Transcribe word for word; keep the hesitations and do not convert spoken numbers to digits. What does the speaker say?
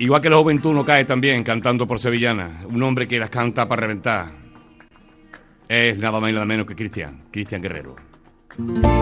Igual que la juventud no cae también cantando por sevillana. Un hombre que las canta para reventar. Es nada más y nada menos que Cristian, Cristian Guerrero.